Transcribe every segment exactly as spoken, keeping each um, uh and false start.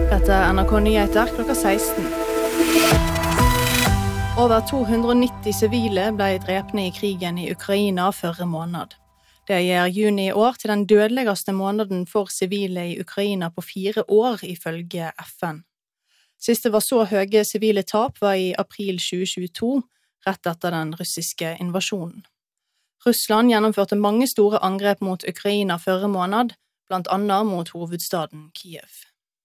Dette er N R K Nyheter klokka seksten. Over to hundre og nitti sivile ble drepne i krigen i Ukraina førre måned. Det gjør juni i år til den dødeligste måneden for sivile i Ukraina på fire år, ifølge F N. Sist det var så høye sivile tap var i april tjue tjueto, rett etter den russiske invasjonen. Russland gjennomførte mange store angrep mot Ukraina førre måned, blant annet mot hovedstaden Kiev.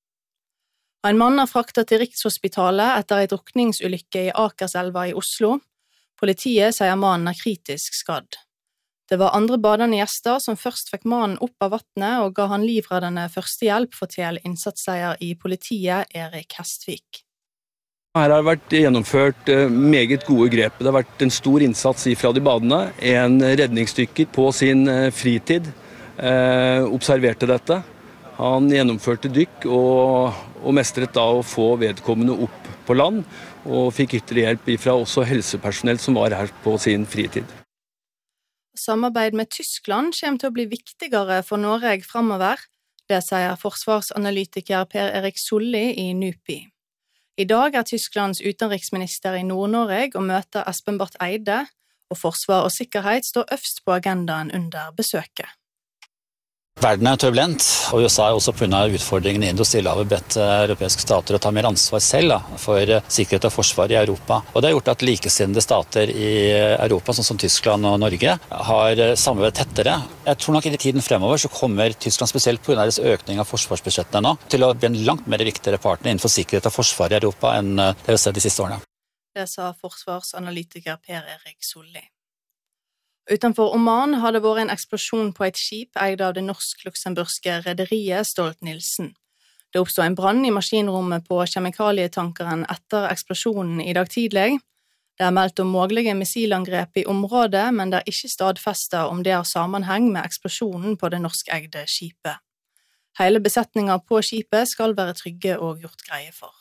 En mann er fraktet til Rikshospitalet etter en drukningsulykke i Akerselva i Oslo. Politiet sier mannen er kritisk skadd. Det var andre badende gjester som først fikk mannen opp av vattnet og ga han livreddende førstehjelp, forteller innsatsleder i politiet Erik Hestvik. Her har det vært gjennomført meget gode grep. Det har vært en stor innsats fra de badende. En redningsdykker på sin fritid eh, observerte dette. Han gjennomførte dykk og, og mestret da å få vedkommende opp på land, og fikk ytterligere hjelp fra også helsepersonell som var her på sin fritid. Samarbeid med Tyskland kommer til å bli viktigere for Norge fremover, det sier forsvarsanalytiker Per Erik Solli i NUPI. I dag er Tysklands utenriksminister i Nord-Norge og møter Espen Barth Eide, og forsvar og sikkerhet står øverst på agendaen under besøket. Verden er turbulent, og U S A er også på grunn av utfordringene i Stillehavet bedt europeiske stater å ta mer ansvar selv da, for sikkerhet og forsvar i Europa. Og det har gjort at likesinnede stater i Europa, sånn som Tyskland og Norge, har samarbeidet tettere. Jeg tror nok i tiden fremover så kommer Tyskland spesielt på grunn av deres økning av forsvarsbudsjettene nå, til å bli en langt mer viktigere partner innenfor sikkerhet og forsvar i Europa enn det vi har sett de siste årene. Det sa forsvarsanalytiker Per Erik Solli. Utenfor Oman har det vært en eksplosjon på et skip eid av det norsk-luxemburgske rederiet Stolt-Nielsen. Det oppstod en brann i maskinrommet på kjemikalietankeren etter eksplosjonen i dag tidlig. Det er meldt om mulige missilangrep i området, men det er ikke stadfestet om det har sammenheng med eksplosjonen på det norskeide skipet. Hele besetningen på skipet skal være trygge og gjort greie for.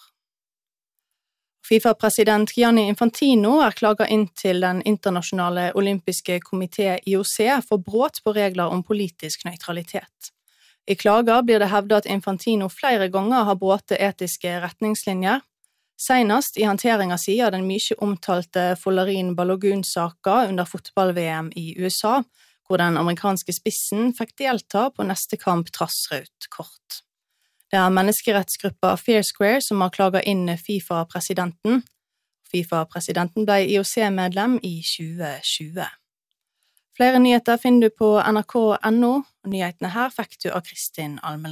FIFA-president Gianni Infantino er klaget inn til den internasjonale olympiske komité I O C for brudd på regler om politisk nøytralitet. I klager blir det hevdet at Infantino flere ganger har brutt etiske retningslinjer. Senest i håndteringen sin av den mye omtalte Folarin Balogun-saken under fotball-V M i U S A, hvor den amerikanske spissen fikk delta på neste kamp trass rødt kort. Det er menneskerettsgruppa Fair Square som har klaget inn FIFA-presidenten. FIFA-presidenten ble I O C-medlem i tjue tjue. Flere nyheter finner du på N R K punktum no, og nyhetene her fikk du av Kristin Almel.